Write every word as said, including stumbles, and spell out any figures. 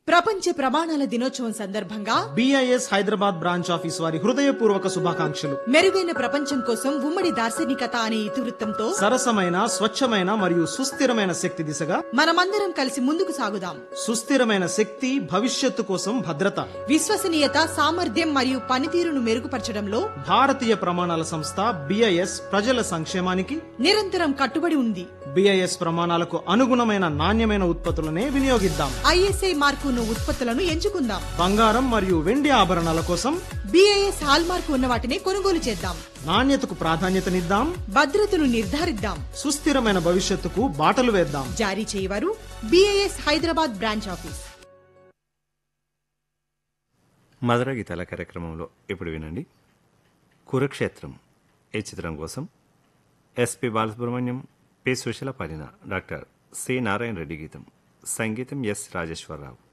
ప్రపంచ ప్రమాణాల దినోత్సవం సందర్భంగా బిఐఎస్ హైదరాబాద్ బ్రాంచ్ ఆఫీస్ వారి హృదయపూర్వక శుభాకాంక్షలు. మెరుగైన ప్రపంచం కోసం ఉమ్మడి దార్శనికత అనే ఇతివృత్తంతో సరసమైన, స్వచ్ఛమైన మరియు సుస్థిరమైన శక్తి దిశగా మనమందరం కలిసి ముందుకు సాగుదాం. సుస్థిరమైన శక్తి, భవిష్యత్తు కోసం భద్రత. విశ్వసనీయత, సామర్థ్యం మరియు పనితీరును మెరుగుపరచడంలో భారతీయ ప్రమాణాల సంస్థ బిఐఎస్ ప్రజల సంక్షేమానికి నిరంతరం కట్టుబడి ఉంది. బిఐఎస్ ప్రమాణాలకు అనుగుణమైన నాణ్యమైన ఉత్పత్తులనే వినియోగిద్దాం. ఐఎస్ఐ మార్కు ఉన్న ఉత్పత్తులను ఎంచుకుందాం. బంగారం మరియు వెండి ఆభరణాల కోసం బిఐఎస్ హాల్ మార్కు ఉన్న వాటిని కొనుగోలు చేద్దాం. నాణ్యతకు ప్రాధాన్యతనిద్దాం. భద్రతను నిర్ధారిద్దాం. సుస్థిరమైన భవిష్యత్తుకు బాటలు వేద్దాం. జారీ చేయవారు బిఐఎస్ హైదరాబాద్ బ్రాంచ్ ఆఫీస్. మధుర గీతాల కార్యక్రమంలో ఇప్పుడు వినండి కురుక్షేత్రం ఈ చిత్రం కోసం ఎస్పి బాలసుబ్రహ్మణ్యం, పి సుశీల పాడిన డాక్టర్ సి నారాయణ రెడ్డి గీతం, సంగీతం ఎస్ రాజేశ్వరరావు.